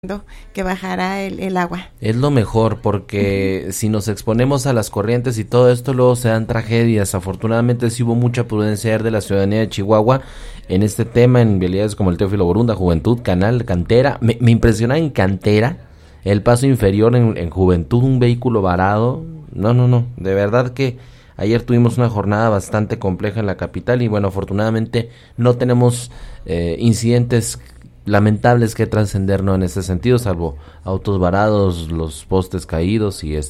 que bajara el agua. Es lo mejor porque si nos exponemos a las corrientes y todo esto, luego se dan tragedias. Afortunadamente sí hubo mucha prudencia de la ciudadanía de Chihuahua en este tema, en vialidades como el Teófilo Borunda, Juventud, Canal, Cantera. Me impresiona en Cantera, el paso inferior en Juventud, un vehículo varado. No, de verdad que ayer tuvimos una jornada bastante compleja en la capital y bueno, afortunadamente no tenemos incidentes lamentables que trascender, ¿no? En ese sentido, salvo autos varados, los postes caídos y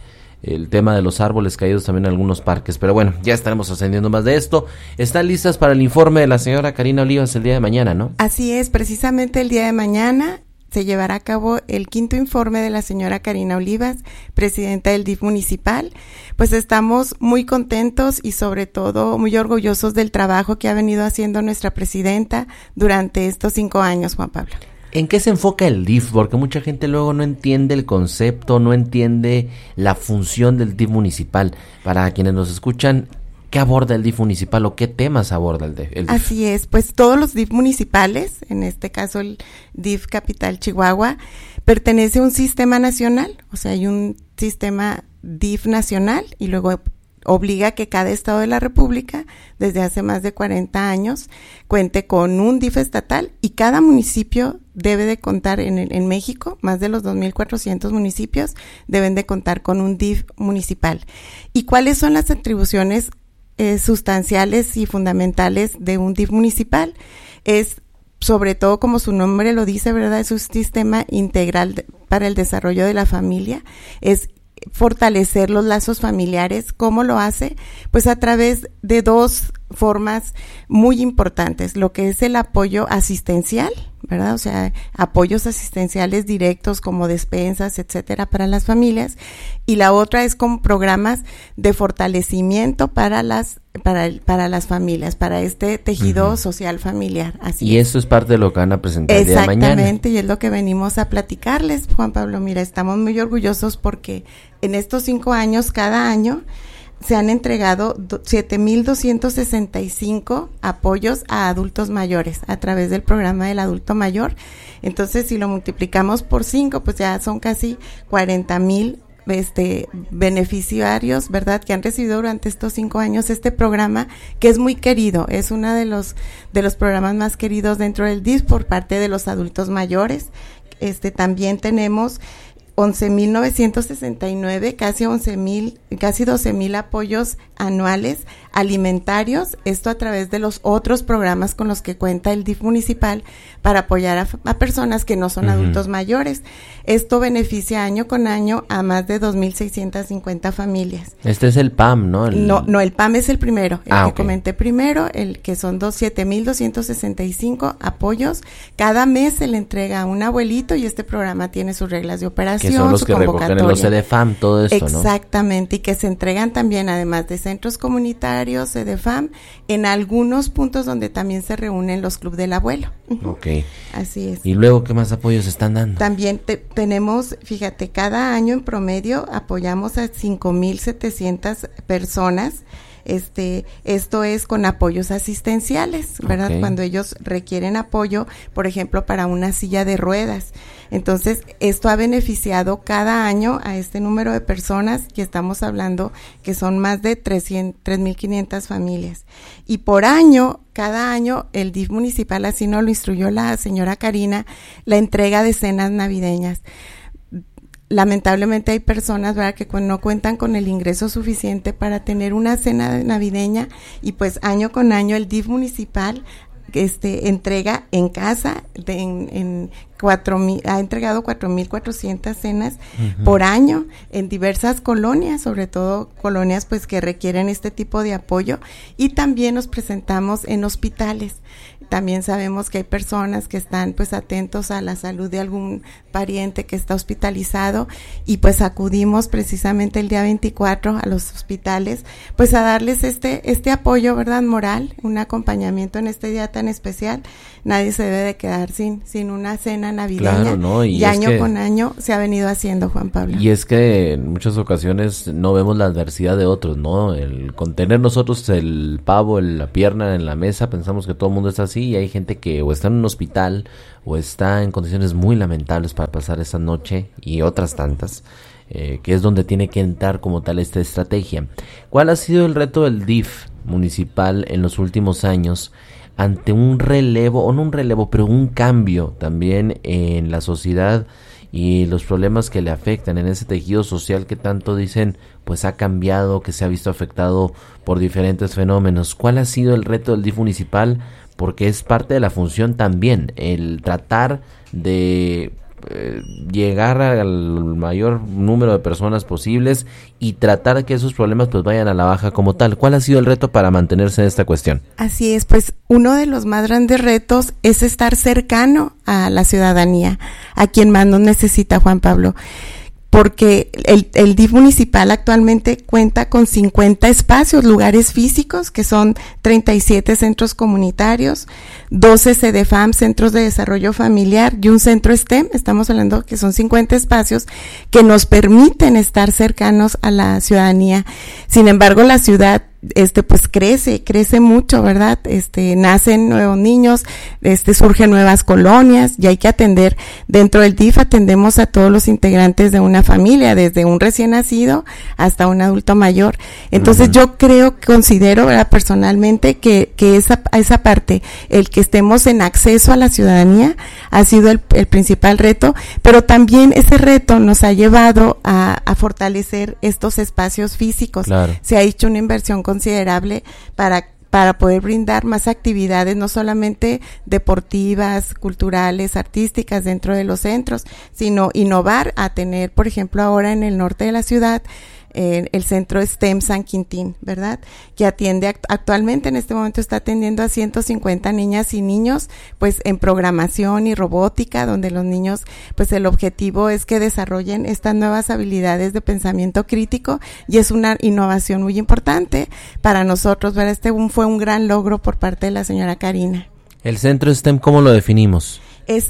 el tema de los árboles caídos también en algunos parques. Pero bueno, ya estaremos ascendiendo más de esto. ¿Están listas para el informe de la señora Karina Olivas el día de mañana, no? Así es, precisamente el día de mañana se llevará a cabo el quinto informe de la señora Karina Olivas, presidenta del DIF municipal. Pues estamos muy contentos y sobre todo muy orgullosos del trabajo que ha venido haciendo nuestra presidenta durante estos 5 años, Juan Pablo. ¿En qué se enfoca el DIF? Porque mucha gente luego no entiende el concepto, no entiende la función del DIF municipal. Para quienes nos escuchan, ¿qué aborda el DIF municipal o qué temas aborda el DIF? Así es, pues todos los DIF municipales, en este caso el DIF Capital Chihuahua, pertenece a un sistema nacional, o sea, hay un sistema DIF nacional y luego obliga a que cada estado de la República, desde hace más de 40 años, cuente con un DIF estatal y cada municipio debe de contar en México, más de los 2,400 municipios deben de contar con un DIF municipal. ¿Y cuáles son las atribuciones sustanciales y fundamentales de un DIF municipal? Es sobre todo, como su nombre lo dice, ¿verdad? Es un sistema integral para el desarrollo de la familia, es fortalecer los lazos familiares. ¿Cómo lo hace? Pues a través de 2 formas muy importantes, lo que es el apoyo asistencial, ¿verdad? O sea, apoyos asistenciales directos como despensas, etcétera, para las familias, y la otra es con programas de fortalecimiento para las familias, para este tejido social familiar. Así y eso es parte de lo que van a presentar el día de mañana. Exactamente, y es lo que venimos a platicarles, Juan Pablo. Mira, estamos muy orgullosos porque en estos 5 años, cada año, se han entregado 7,265 apoyos a adultos mayores a través del programa del adulto mayor. Entonces, si lo multiplicamos por 5, pues ya son casi 40,000 beneficiarios, ¿verdad?, que han recibido durante estos 5 años este programa, que es muy querido, es uno de los programas más queridos dentro del DIF por parte de los adultos mayores. También tenemos 11,969, casi 12,000 apoyos anuales alimentarios, esto a través de los otros programas con los que cuenta el DIF municipal para apoyar a personas que no son adultos mayores. Esto beneficia año con año a más de 2,650 familias. Este es el PAM, ¿no? No, el PAM es el primero, el que okay. Comenté primero, el que son 7,265 apoyos. Cada mes se le entrega a un abuelito y este programa tiene sus reglas de operación, que son los su que recogen en los CDFAM, todo esto, ¿no? Exactamente, y que se entregan también, además de centros comunitarios, CDFAM, en algunos puntos donde también se reúnen los clubes del abuelo. Okay. Así es. ¿Y luego qué más apoyos están dando? También tenemos, fíjate, cada año en promedio apoyamos a 5,700 personas. Esto es con apoyos asistenciales, ¿verdad? Okay. Cuando ellos requieren apoyo, por ejemplo, para una silla de ruedas. Entonces, esto ha beneficiado cada año a este número de personas, que estamos hablando que son más de 3,500 familias. Y por año, cada año, el DIF municipal, así nos lo instruyó la señora Karina, la entrega de cenas navideñas. Lamentablemente hay personas, ¿verdad?, que no cuentan con el ingreso suficiente para tener una cena navideña, y pues año con año el DIF municipal entrega en casa ha entregado 4,400 cenas por año en diversas colonias, sobre todo colonias pues que requieren este tipo de apoyo, y también nos presentamos en hospitales. También sabemos que hay personas que están pues atentos a la salud de algún pariente que está hospitalizado, y pues acudimos precisamente el día 24 a los hospitales pues a darles este apoyo, ¿verdad?, moral, un acompañamiento en este día tan especial. Nadie se debe de quedar sin una cena navideña. Claro, ¿no? Y año con año se ha venido haciendo, Juan Pablo. Y es que en muchas ocasiones no vemos la adversidad de otros, ¿no? Con tener nosotros el pavo, la pierna en la mesa, pensamos que todo el mundo está así, así, y hay gente que o está en un hospital o está en condiciones muy lamentables para pasar esa noche y otras tantas, que es donde tiene que entrar como tal esta estrategia. ¿Cuál ha sido el reto del DIF municipal en los últimos años ante un relevo, o no un relevo, pero un cambio también en la sociedad y los problemas que le afectan en ese tejido social que tanto dicen pues ha cambiado, que se ha visto afectado por diferentes fenómenos? ¿Cuál ha sido el reto del DIF municipal? Porque es parte de la función también, el tratar de llegar al mayor número de personas posibles y tratar de que esos problemas pues vayan a la baja como tal. ¿Cuál ha sido el reto para mantenerse en esta cuestión? Así es, pues uno de los más grandes retos es estar cercano a la ciudadanía, a quien más nos necesita, Juan Pablo, porque el DIF municipal actualmente cuenta con 50 espacios, lugares físicos, que son 37 centros comunitarios, 12 CDFAM, centros de desarrollo familiar, y un centro STEM. Estamos hablando que son 50 espacios que nos permiten estar cercanos a la ciudadanía. Sin embargo, la ciudad pues crece mucho, ¿verdad? Nacen nuevos niños, surgen nuevas colonias, y hay que atender. Dentro del DIF atendemos a todos los integrantes de una familia, desde un recién nacido hasta un adulto mayor. Entonces yo considero, ¿verdad?, personalmente que esa parte, el que estemos en acceso a la ciudadanía, ha sido el principal reto, pero también ese reto nos ha llevado a fortalecer estos espacios físicos. Claro. Se ha hecho una inversión considerable para poder brindar más actividades, no solamente deportivas, culturales, artísticas dentro de los centros, sino innovar a tener, por ejemplo, ahora en el norte de la ciudad, el centro STEM San Quintín, ¿verdad?, que atiende actualmente, en este momento está atendiendo a 150 niñas y niños, pues en programación y robótica, donde los niños, pues el objetivo es que desarrollen estas nuevas habilidades de pensamiento crítico, y es una innovación muy importante para nosotros, ¿verdad? Fue un gran logro por parte de la señora Karina. ¿El centro STEM cómo lo definimos?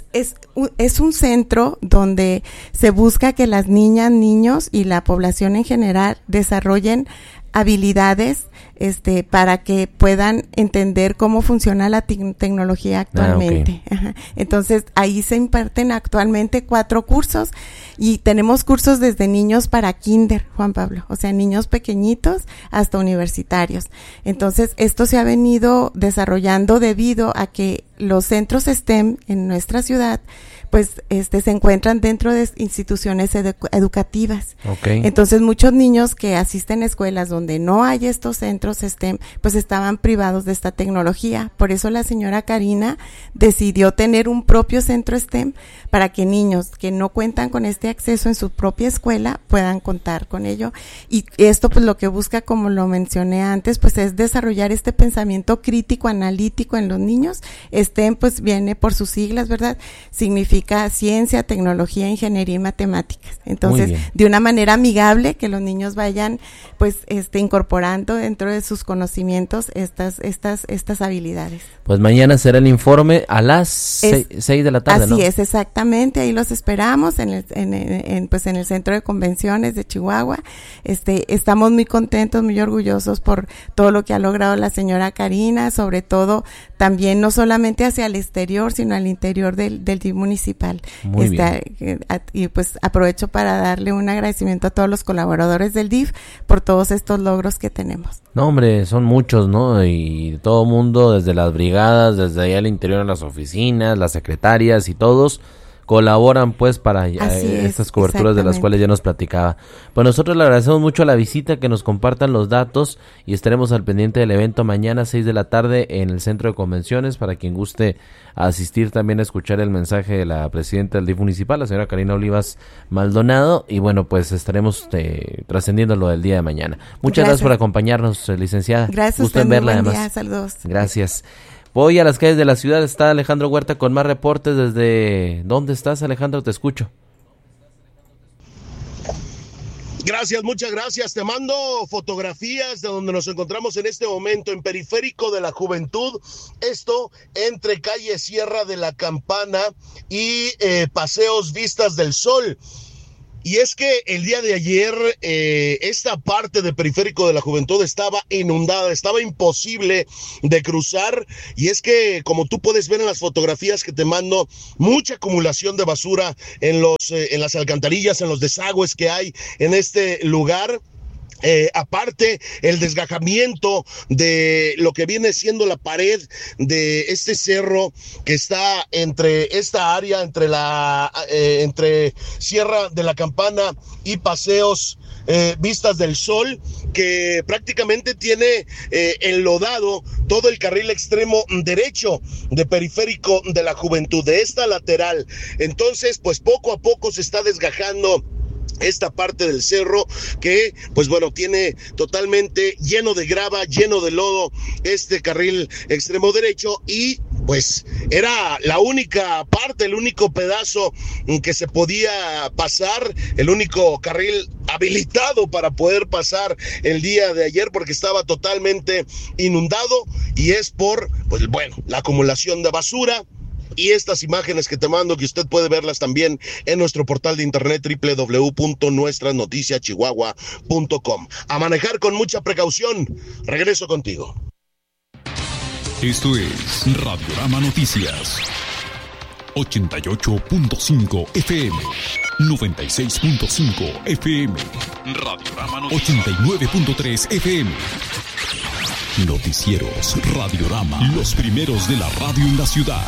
Es un centro donde se busca que las niñas, niños y la población en general desarrollen habilidades para que puedan entender cómo funciona la tecnología actualmente. Okay. Entonces, ahí se imparten actualmente 4 cursos, y tenemos cursos desde niños para kinder, Juan Pablo, o sea, niños pequeñitos hasta universitarios. Entonces, esto se ha venido desarrollando debido a que los centros STEM en nuestra ciudad pues se encuentran dentro de instituciones educativas. Okay. Entonces muchos niños que asisten a escuelas donde no hay estos centros STEM, pues estaban privados de esta tecnología. Por eso la señora Karina decidió tener un propio centro STEM para que niños que no cuentan con este acceso en su propia escuela puedan contar con ello. Y esto pues lo que busca, como lo mencioné antes, pues es desarrollar este pensamiento crítico, analítico en los niños. STEM pues viene por sus siglas, ¿verdad? Significa ciencia, tecnología, ingeniería y matemáticas. Entonces, de una manera amigable, que los niños vayan pues incorporando dentro de sus conocimientos estas habilidades. Pues mañana será el informe a las 6 de la tarde, así ¿no? Así es, exactamente. Ahí los esperamos en el Centro de Convenciones de Chihuahua. Estamos muy contentos, muy orgullosos por todo lo que ha logrado la señora Karina, sobre todo también no solamente hacia el exterior, sino al interior del DIF municipal. Muy bien. Y pues aprovecho para darle un agradecimiento a todos los colaboradores del DIF por todos estos logros que tenemos. No, hombre, son muchos, ¿no? Y todo mundo, desde las brigadas, desde allá al interior de las oficinas, las secretarias y todos colaboran pues para estas coberturas de las cuales ya nos platicaba. Pues nosotros le agradecemos mucho la visita, que nos compartan los datos, y estaremos al pendiente del evento mañana 6 de la tarde en el Centro de Convenciones, para quien guste asistir también a escuchar el mensaje de la presidenta del DIF municipal, la señora Karina Olivas Maldonado, y bueno, pues estaremos trascendiendo lo del día de mañana. Muchas gracias por acompañarnos, licenciada. Gracias. Gusto en verla, además. Día, saludos. Gracias. Voy a las calles de la ciudad, está Alejandro Huerta con más reportes. ¿Desde dónde estás, Alejandro? Te escucho. Gracias, muchas gracias. Te mando fotografías de donde nos encontramos en este momento, en Periférico de la Juventud, esto entre calle Sierra de la Campana y Paseos Vistas del Sol. Y es que el día de ayer esta parte del Periférico de la Juventud estaba inundada, estaba imposible de cruzar. Y es que, como tú puedes ver en las fotografías que te mando, mucha acumulación de basura en las alcantarillas, en los desagües que hay en este lugar. Aparte, el desgajamiento de lo que viene siendo la pared de este cerro que está entre esta área, entre Sierra de la Campana y Paseos Vistas del Sol, que prácticamente tiene enlodado todo el carril extremo derecho de Periférico de la Juventud, de esta lateral. Entonces, pues poco a poco se está desgajando esta parte del cerro que, pues bueno, tiene totalmente lleno de grava, lleno de lodo este carril extremo derecho, y pues era la única parte, el único pedazo que se podía pasar, el único carril habilitado para poder pasar el día de ayer, porque estaba totalmente inundado, y es por, pues bueno, la acumulación de basura. Y estas imágenes que te mando, que usted puede verlas también en nuestro portal de internet www.nuestranoticiaschihuahua.com. A manejar con mucha precaución. Regreso contigo. Esto es Radiorama Noticias. 88.5 FM, 96.5 FM, Radiorama Noticias, 89.3 FM. Noticieros Radiorama, los primeros de la radio en la ciudad.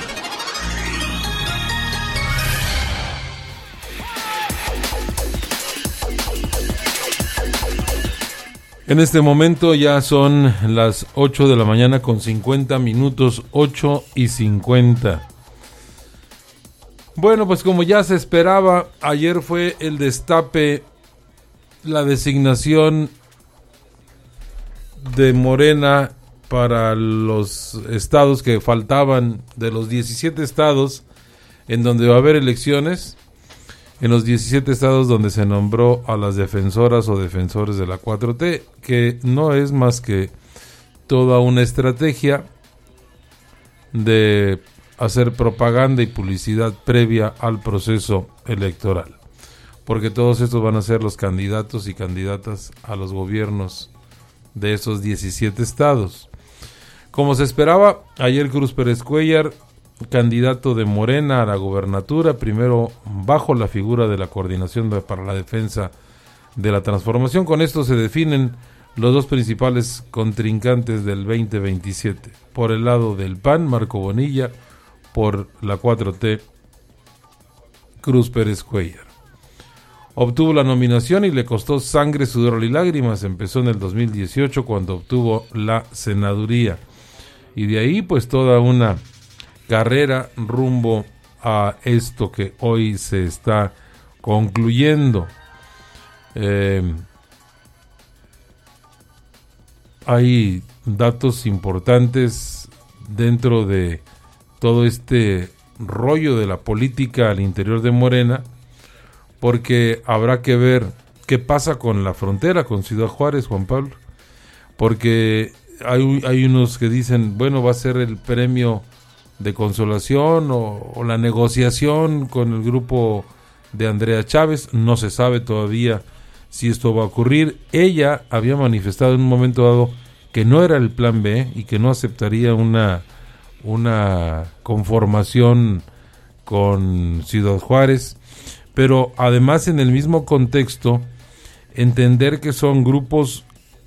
En este momento ya son las 8 de la mañana con 50 minutos, 8:50. Bueno, pues como ya se esperaba, ayer fue el destape, la designación de Morena para los estados que faltaban, de los 17 estados en donde va a haber elecciones. En los 17 estados donde se nombró a las defensoras o defensores de la 4T, que no es más que toda una estrategia de hacer propaganda y publicidad previa al proceso electoral, porque todos estos van a ser los candidatos y candidatas a los gobiernos de esos 17 estados. Como se esperaba, ayer Cruz Pérez Cuéllar, candidato de Morena a la gobernatura, primero bajo la figura de la Coordinación para la Defensa de la Transformación. Con esto se definen los dos principales contrincantes del 2027. Por el lado del PAN, Marco Bonilla; por la 4T, Cruz Pérez Cuéllar. Obtuvo la nominación y le costó sangre, sudor y lágrimas. Empezó en el 2018 cuando obtuvo la senaduría. Y de ahí pues toda una carrera rumbo a esto que hoy se está concluyendo. Hay datos importantes dentro de todo este rollo de la política al interior de Morena, porque habrá que ver qué pasa con la frontera con Ciudad Juárez, Juan Pablo, porque hay unos que dicen, bueno, va a ser el premio de consolación o la negociación con el grupo de Andrea Chávez. No se sabe todavía si esto va a ocurrir. Ella había manifestado en un momento dado que no era el plan B y que no aceptaría una conformación con Ciudad Juárez, pero además en el mismo contexto entender que son grupos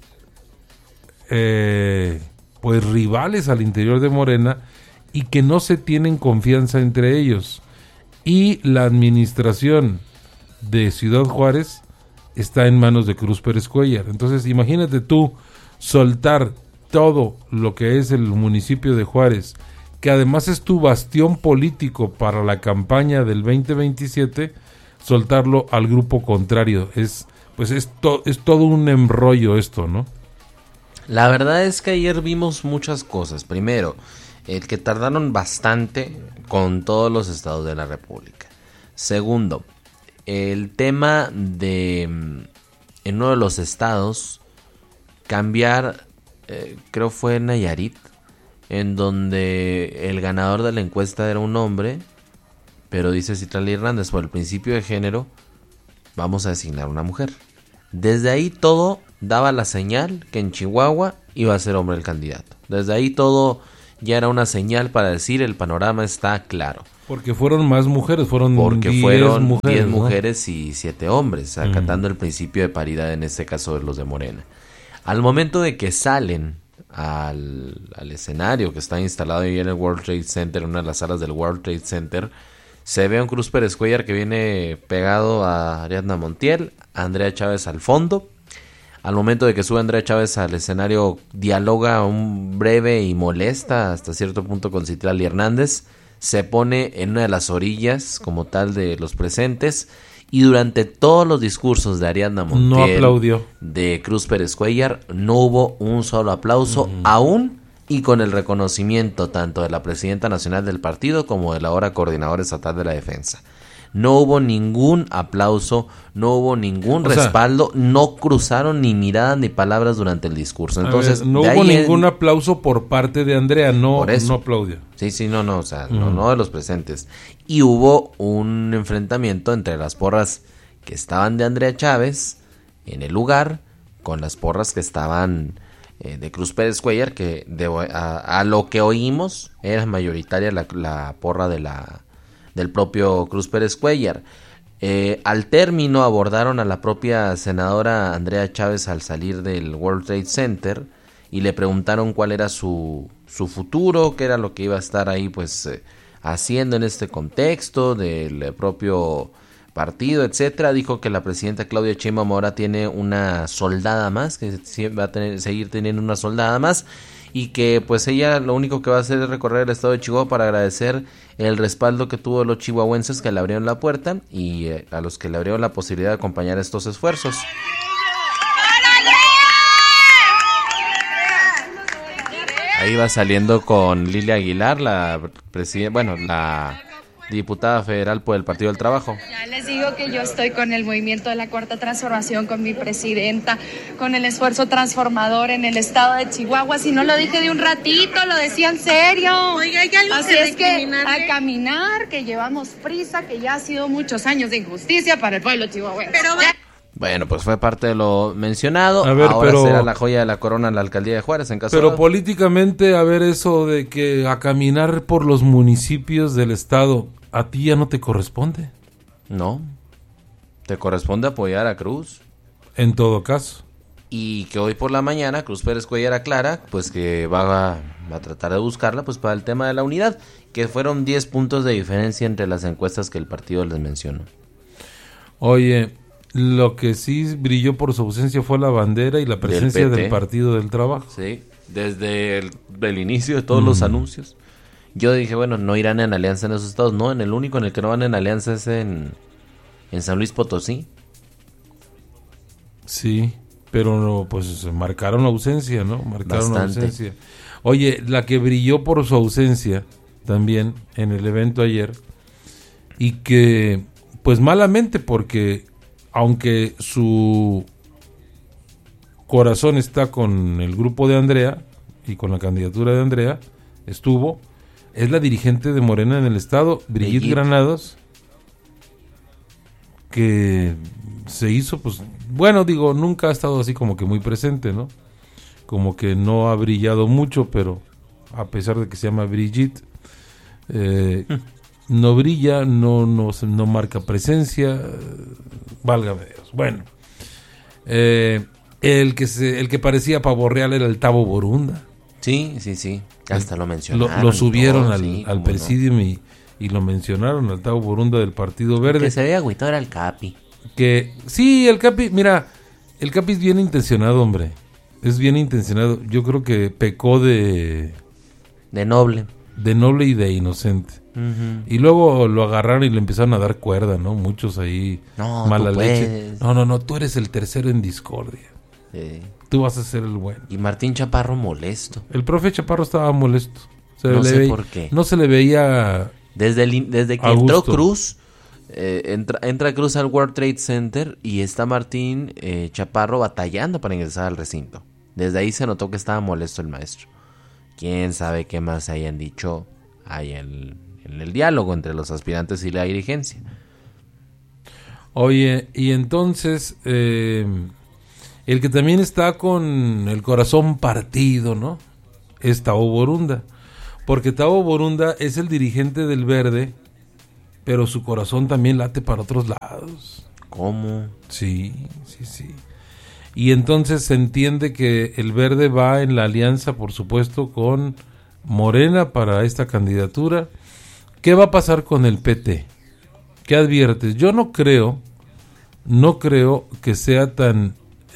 pues rivales al interior de Morena y que no se tienen confianza entre ellos, y la administración de Ciudad Juárez está en manos de Cruz Pérez Cuéllar. Entonces imagínate tú soltar todo lo que es el municipio de Juárez, que además es tu bastión político para la campaña del 2027, soltarlo al grupo contrario. Es todo un embrollo esto, ¿no? La verdad es que ayer vimos muchas cosas. Primero, el que tardaron bastante con todos los estados de la República. Segundo, el tema de en uno de los estados cambiar, creo fue en Nayarit, en donde el ganador de la encuesta era un hombre, pero dice Citlali Hernández por el principio de género, vamos a designar una mujer. Desde ahí todo daba la señal que en Chihuahua iba a ser hombre el candidato. Desde ahí todo ya era una señal para decir el panorama está claro. Porque fueron más mujeres, fueron 10 ¿no? mujeres y 7 hombres, acatando el principio de paridad, en este caso de los de Morena. Al momento de que salen al escenario que está instalado ahí en el World Trade Center, en una de las salas del World Trade Center, se ve a un Cruz Pérez Cuellar que viene pegado a Ariadna Montiel, a Andrea Chávez al fondo. Al momento de que sube Andrea Chávez al escenario, dialoga un breve y molesta hasta cierto punto con Citlali Hernández. Se pone en una de las orillas como tal de los presentes, y durante todos los discursos de Ariadna Montiel, no aplaudió, de Cruz Pérez Cuellar, no hubo un solo aplauso, aún y con el reconocimiento tanto de la presidenta nacional del partido como de la ahora coordinadora estatal de la defensa. No hubo ningún aplauso, no hubo ningún respaldo, no cruzaron ni miradas ni palabras durante el discurso. Entonces, no hubo ningún aplauso por parte de Andrea, no aplaudió. Sí, no, o sea, no de los presentes. Y hubo un enfrentamiento entre las porras que estaban de Andrea Chávez en el lugar con las porras que estaban de Cruz Pérez Cuellar, que a lo que oímos era mayoritaria la porra del propio Cruz Pérez Cuellar. Al término abordaron a la propia senadora Andrea Chávez al salir del World Trade Center y le preguntaron cuál era su futuro, qué era lo que iba a estar ahí pues haciendo en este contexto del propio partido, etcétera. Dijo que la presidenta Claudia Sheinbaum ahora tiene una soldada más, que va a seguir teniendo una soldada más, y que pues ella lo único que va a hacer es recorrer el estado de Chihuahua para agradecer el respaldo que tuvo los chihuahuenses que le abrieron la puerta y a los que le abrieron la posibilidad de acompañar estos esfuerzos. Ahí va saliendo con Lilia Aguilar, la diputada federal por el Partido del Trabajo. Ya les digo que yo estoy con el movimiento de la Cuarta Transformación, con mi presidenta, con el esfuerzo transformador en el estado de Chihuahua. Si no lo dije de un ratito, lo decía en serio. Oiga, ¿hay algo así es que a caminar, que llevamos prisa, que ya ha sido muchos años de injusticia para el pueblo chihuahuense. Bueno, pues fue parte de lo mencionado. Ahora será la joya de la corona en la alcaldía de Juárez, en caso Pero políticamente, eso de que a caminar por los municipios del estado, ¿a ti ya no te corresponde? No, te corresponde apoyar a Cruz. En todo caso. Y que hoy por la mañana Cruz Pérez Cuellar aclara pues que va a tratar de buscarla pues para el tema de la unidad, que fueron 10 puntos de diferencia entre las encuestas que el partido les mencionó. Oye, lo que sí brilló por su ausencia fue la bandera y la presencia del Partido del Trabajo. Sí, desde el inicio de todos los anuncios. Yo dije, bueno, no irán en alianza en esos estados. No, en el único en el que no van en alianza es en San Luis Potosí. Sí, pero no, pues marcaron ausencia, ¿no? Ausencia. Oye, la que brilló por su ausencia también en el evento ayer, y que, pues malamente, porque aunque su corazón está con el grupo de Andrea y con la candidatura de Andrea, es la dirigente de Morena en el estado, Brigitte Granados, que se hizo, pues, nunca ha estado así como que muy presente, ¿no? Como que no ha brillado mucho, pero a pesar de que se llama Brigitte, no brilla, no marca presencia, válgame Dios. Bueno, el que parecía pavo real era el Tavo Borunda. Sí, hasta lo mencionaron. Lo subieron al presidium y lo mencionaron, al Tavo Borunda del Partido Verde. Que se veía agüitado era el Capi. Que sí, el Capi, mira, el Capi es bien intencionado, hombre. Es bien intencionado. Yo creo que pecó de noble. De noble y de inocente. Uh-huh. Y luego lo agarraron y le empezaron a dar cuerda, ¿no? Muchos ahí, mala leche. No, tú eres el tercero en discordia. Sí. Tú vas a ser el bueno. Y Martín Chaparro molesto. El profe Chaparro estaba molesto. No sé por qué. No se le veía. Desde que entró Cruz, entra Cruz al World Trade Center y está Martín Chaparro batallando para ingresar al recinto. Desde ahí se notó que estaba molesto el maestro. Quién sabe qué más hayan dicho ahí en el diálogo entre los aspirantes y la dirigencia. Oye, y entonces, el que también está con el corazón partido, ¿no? Es Tabo Borunda. Porque Tabo Borunda es el dirigente del Verde, pero su corazón también late para otros lados. ¿Cómo? Sí. Y entonces se entiende que el Verde va en la alianza, por supuesto, con Morena para esta candidatura. ¿Qué va a pasar con el PT? ¿Qué adviertes? Yo no creo que sea tan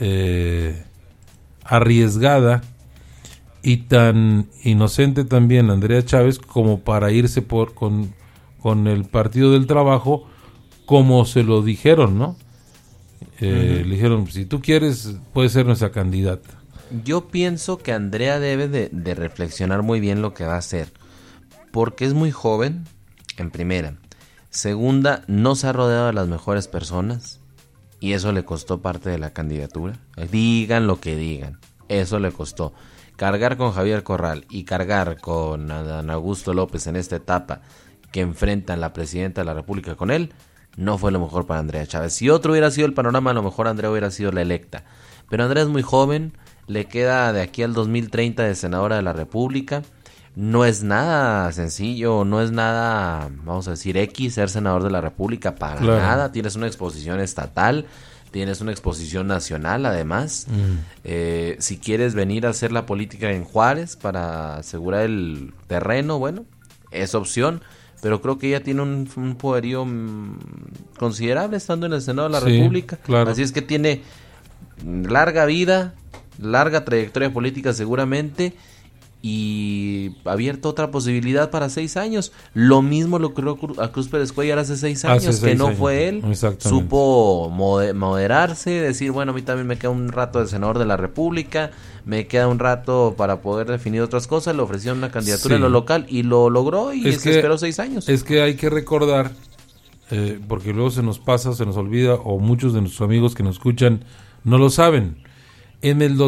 arriesgada y tan inocente también Andrea Chávez como para irse con el Partido del Trabajo, como se lo dijeron, ¿no? Le dijeron, si tú quieres, puedes ser nuestra candidata. Yo pienso que Andrea debe de reflexionar muy bien lo que va a hacer, porque es muy joven, en primera. Segunda, no se ha rodeado de las mejores personas, y eso le costó parte de la candidatura. Digan lo que digan, eso le costó. Cargar con Javier Corral y cargar con Adán Augusto López en esta etapa que enfrentan la presidenta de la República con él, no fue lo mejor para Andrea Chávez. Si otro hubiera sido el panorama, a lo mejor Andrea hubiera sido la electa. Pero Andrea es muy joven, le queda de aquí al 2030 de senadora de la República. No es nada sencillo, no es nada, vamos a decir, ser senador de la República, para nada. Tienes una exposición estatal, tienes una exposición nacional además. Si quieres venir a hacer la política en Juárez para asegurar el terreno, bueno, es opción. Pero creo que ella tiene un poderío considerable estando en el Senado de la República. Claro. Así es que tiene larga vida, larga trayectoria política seguramente, y abierta otra posibilidad para 6 años. Lo mismo lo ocurrió a Cruz Pérez Cuéllar hace 6 años, que no fue él. Supo moderarse, decir, bueno, a mí también me queda un rato de senador de la República, me queda un rato para poder definir otras cosas. Le ofrecieron una candidatura en lo local y lo logró, y se esperó 6 años. Es que hay que recordar, porque luego se nos pasa, se nos olvida, o muchos de nuestros amigos que nos escuchan no lo saben. En el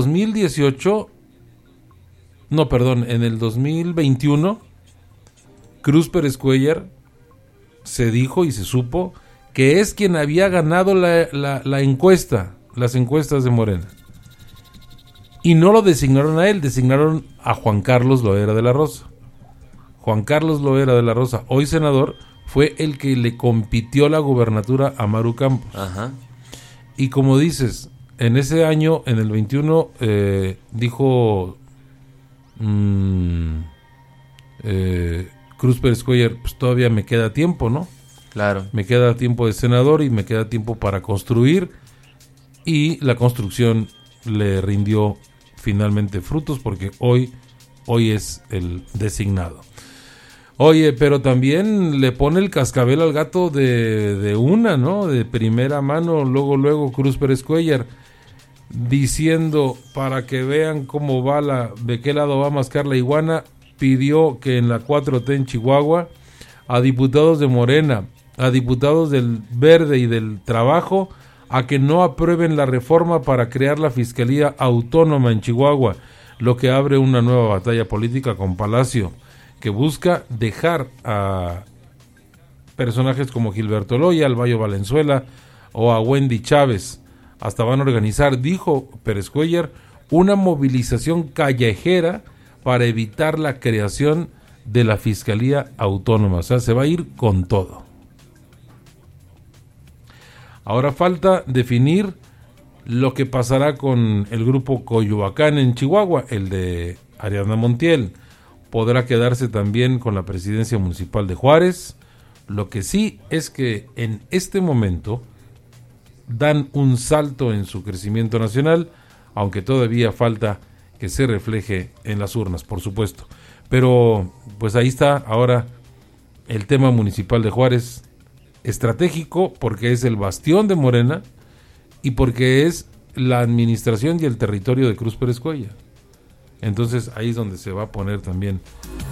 2021, Cruz Pérez Cuéllar se dijo y se supo que es quien había ganado la encuesta, las encuestas de Morena. Y no lo designaron a él, designaron a Juan Carlos Loera de la Rosa. Juan Carlos Loera de la Rosa, hoy senador, fue el que le compitió la gubernatura a Maru Campos. Ajá. Y como dices, en ese año, en el 21, dijo Cruz Pérez Cuéllar, pues todavía me queda tiempo, ¿no? Claro. Me queda tiempo de senador y me queda tiempo para construir, y la construcción le rindió finalmente frutos, porque hoy es el designado. Oye, pero también le pone el cascabel al gato de una, ¿no? De primera mano, luego Cruz Pérez Cuéllar, diciendo, para que vean cómo va de qué lado va a mascar la iguana, pidió que en la 4T en Chihuahua, a diputados de Morena, a diputados del Verde y del Trabajo, a que no aprueben la reforma para crear la Fiscalía Autónoma en Chihuahua, lo que abre una nueva batalla política con Palacio, que busca dejar a personajes como Gilberto Loya, al Bayo Valenzuela o a Wendy Chávez. Hasta van a organizar, dijo Pérez Cuéllar, una movilización callejera para evitar la creación de la Fiscalía Autónoma. O sea, se va a ir con todo. Ahora falta definir lo que pasará con el grupo Coyoacán en Chihuahua, el de Ariadna Montiel. Podrá quedarse también con la presidencia municipal de Juárez. Lo que sí es que en este momento dan un salto en su crecimiento nacional, aunque todavía falta que se refleje en las urnas, por supuesto. Pero pues ahí está ahora el tema municipal de Juárez, estratégico porque es el bastión de Morena y porque es la administración y el territorio de Cruz Pérez Cuéllar. Entonces ahí es donde se va a poner también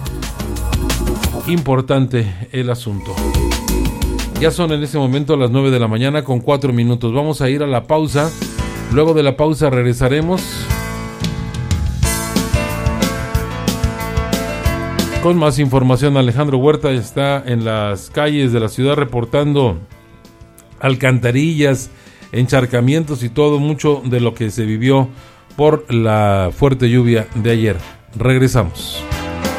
importante el asunto. Ya son en ese momento las 9 de la mañana con 4 minutos. Vamos a ir a la pausa. Luego de la pausa regresaremos con más información. Alejandro Huerta está en las calles de la ciudad reportando alcantarillas, encharcamientos y todo, mucho de lo que se vivió por la fuerte lluvia de ayer. Regresamos.